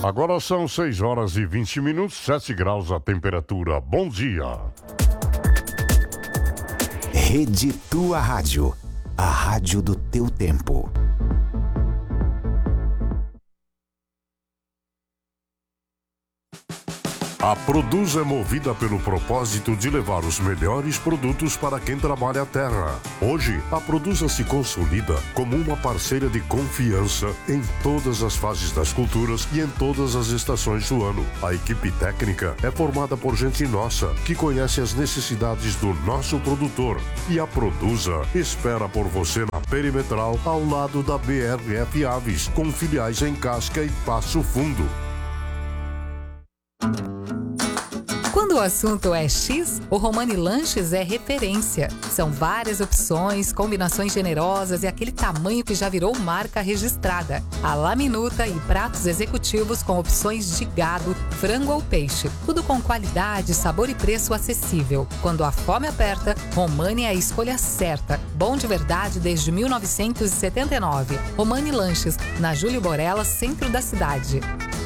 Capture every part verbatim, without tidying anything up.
Agora são seis horas e vinte minutos, sete graus a temperatura. Bom dia. Rede Tua Rádio, a rádio do teu tempo. A Produz é movida pelo propósito de levar os melhores produtos para quem trabalha a terra. Hoje, a Produza se consolida como uma parceira de confiança em todas as fases das culturas e em todas as estações do ano. A equipe técnica é formada por gente nossa, que conhece as necessidades do nosso produtor. E a Produza espera por você na Perimetral, ao lado da B R F Aves, com filiais em Casca e Passo Fundo. Quando o assunto é X, o Romani Lanches é referência. São várias opções, combinações generosas e aquele tamanho que já virou marca registrada. A laminuta e pratos executivos com opções de gado, frango ou peixe. Tudo com qualidade, sabor e preço acessível. Quando a fome aperta, Romani é a escolha certa. Bom de verdade desde mil novecentos e setenta e nove. Romani Lanches, na Júlio Borella, centro da cidade.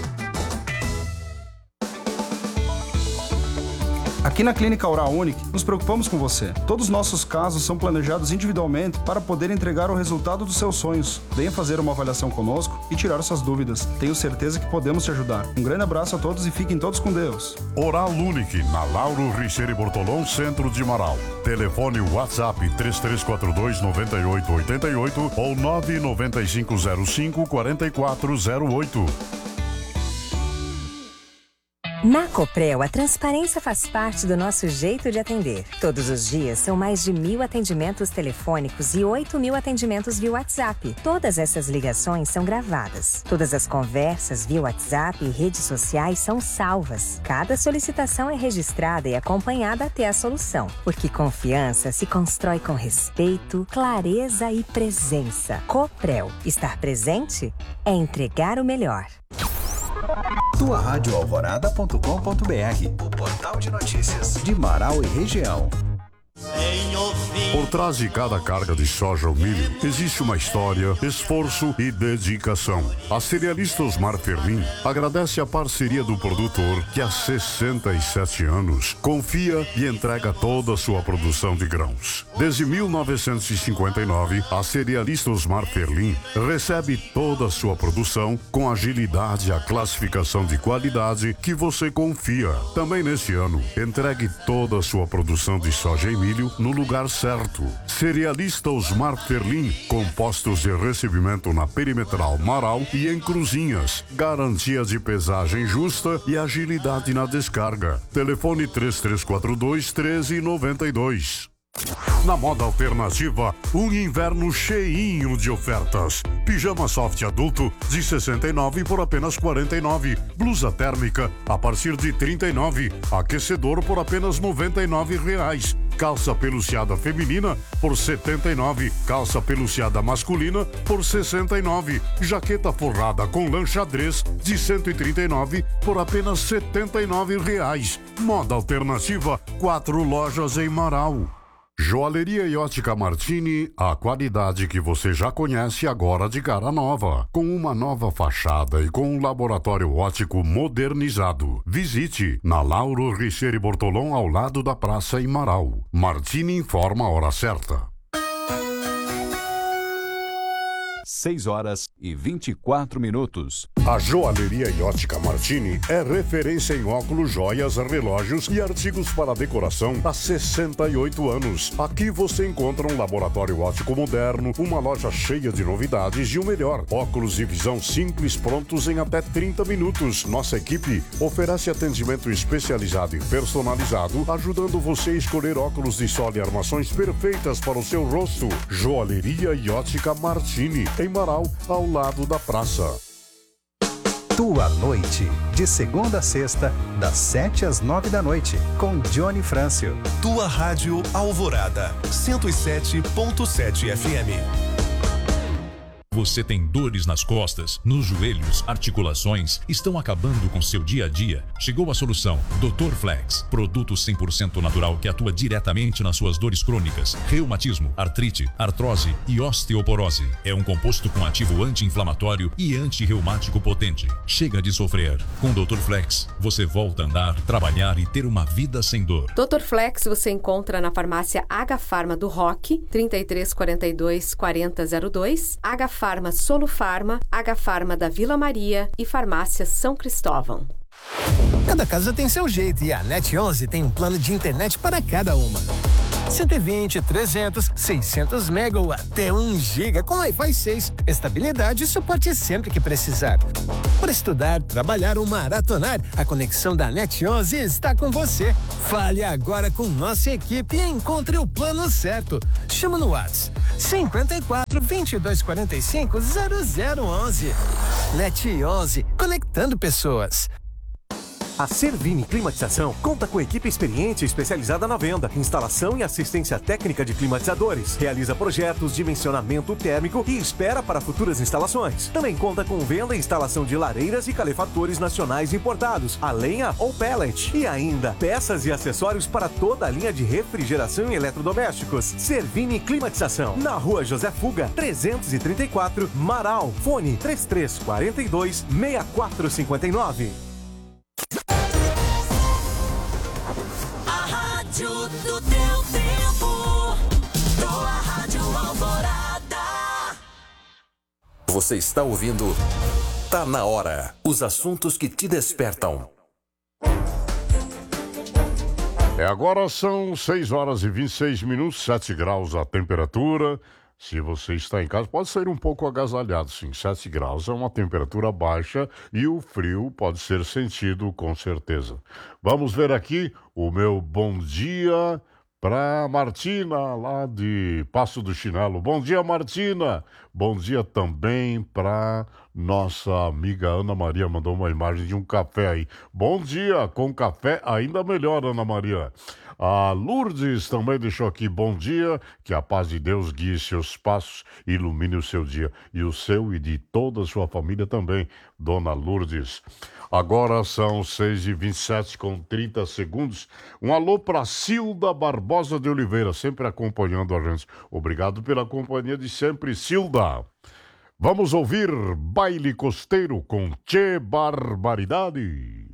Aqui na Clínica Oral Unique, nos preocupamos com você. Todos os nossos casos são planejados individualmente para poder entregar o resultado dos seus sonhos. Venha fazer uma avaliação conosco e tirar suas dúvidas. Tenho certeza que podemos te ajudar. Um grande abraço a todos e fiquem todos com Deus. Oral Unique, na Lauro Richeiro Bortolão, centro de Marau. Telefone WhatsApp três três quatro dois, nove oito oito oito ou nove nove cinco zero cinco, quatro quatro zero oito. Na Coprel, a transparência faz parte do nosso jeito de atender. Todos os dias são mais de mil atendimentos telefônicos e oito mil atendimentos via WhatsApp. Todas essas ligações são gravadas. Todas as conversas via WhatsApp e redes sociais são salvas. Cada solicitação é registrada e acompanhada até a solução. Porque confiança se constrói com respeito, clareza e presença. Coprel. Estar presente é entregar o melhor. tua rádio alvorada ponto com ponto br, o portal de notícias de Marau e região. Por trás de cada carga de soja ou milho, existe uma história, esforço e dedicação. A cerealista Osmar Ferlin agradece a parceria do produtor que há sessenta e sete anos confia e entrega toda a sua produção de grãos. Desde mil novecentos e cinquenta e nove, a cerealista Osmar Ferlin recebe toda a sua produção com agilidade e a classificação de qualidade que você confia. Também neste ano, entregue toda a sua produção de soja e milho no lugar certo. Cerealista Osmar Ferlin, com postos de recebimento na Perimetral Marau e em Cruzinhas. Garantia de pesagem justa e agilidade na descarga. Telefone três três quatro dois, um três nove dois. Na Moda Alternativa, um inverno cheinho de ofertas. Pijama soft adulto de sessenta e nove por apenas quarenta e nove. Blusa térmica a partir de trinta e nove. Aquecedor por apenas noventa e nove reais. Calça peluciada feminina por setenta e nove. Calça peluciada masculina por sessenta e nove. Jaqueta forrada com lã xadrez de cento e trinta e nove por apenas setenta e nove reais. Moda Alternativa, quatro lojas em Marau. Joalheria e Ótica Martini, a qualidade que você já conhece agora de cara nova, com uma nova fachada e com um laboratório óptico modernizado. Visite na Lauro Richeiro Bortolão, ao lado da praça em Marau. Martini informa a hora certa. seis horas e vinte e quatro minutos. A Joalheria e Ótica Martini é referência em óculos, joias, relógios e artigos para decoração há sessenta e oito anos. Aqui você encontra um laboratório óptico moderno, uma loja cheia de novidades e o melhor. Óculos de visão simples prontos em até trinta minutos. Nossa equipe oferece atendimento especializado e personalizado, ajudando você a escolher óculos de sol e armações perfeitas para o seu rosto. Joalheria e Ótica Martini, em Marau, ao lado da praça. Tua Noite, de segunda a sexta, das sete às nove da noite, com Johnny Frâncio. Tua Rádio Alvorada, cento e sete ponto sete F M. Você tem dores nas costas, nos joelhos, articulações, estão acabando com seu dia a dia? Chegou a solução. doutor Flex, produto cem por cento natural que atua diretamente nas suas dores crônicas, reumatismo, artrite, artrose e osteoporose. É um composto com ativo anti-inflamatório e anti-reumático potente. Chega de sofrer. Com doutor Flex, você volta a andar, trabalhar e ter uma vida sem dor. doutor Flex você encontra na farmácia H-Farma do Roque, trinta e três quarenta e dois quarenta zero dois, H-Farma Solufarma, H-Farma da Vila Maria e farmácia São Cristóvão. Cada casa tem seu jeito e a Net onze tem um plano de internet para cada uma. cento e vinte, trezentos, seiscentos mega ou até um giga com Wi-Fi seis. Estabilidade e suporte sempre que precisar. Para estudar, trabalhar ou maratonar, a conexão da Net onze está com você. Fale agora com nossa equipe e encontre o plano certo. Chama no WhatsApp cinquenta e quatro, vinte e dois quarenta e cinco, zero zero onze. Net onze, conectando pessoas. A Servini Climatização conta com equipe experiente e especializada na venda, instalação e assistência técnica de climatizadores. Realiza projetos, dimensionamento térmico e espera para futuras instalações. Também conta com venda e instalação de lareiras e calefatores nacionais importados, a lenha ou pellet. E ainda, peças e acessórios para toda a linha de refrigeração e eletrodomésticos. Servini Climatização, na rua José Fuga, trezentos e trinta e quatro, Marau. Fone trinta e três quarenta e dois, sessenta e quatro cinquenta e nove. Do teu tempo, tua Rádio Alvorada. Você está ouvindo Tá na Hora. Os assuntos que te despertam. É, agora são seis horas e vinte e seis minutos, sete graus a temperatura. Se você está em casa, pode sair um pouco agasalhado, sim. sete graus é uma temperatura baixa e o frio pode ser sentido com certeza. Vamos ver aqui o meu bom dia para Martina, lá de Passo do Chinelo. Bom dia, Martina. Bom dia também para nossa amiga Ana Maria, mandou uma imagem de um café aí. Bom dia, com café ainda melhor, Ana Maria. A Lourdes também deixou aqui, bom dia, que a paz de Deus guie seus passos, ilumine o seu dia, e o seu e de toda a sua família também, Dona Lourdes. Agora são seis e vinte e sete com trinta segundos. Um alô para Cilda Barbosa de Oliveira, sempre acompanhando a gente. Obrigado pela companhia de sempre, Cilda. Vamos ouvir Baile Costeiro com Tchê Barbaridade.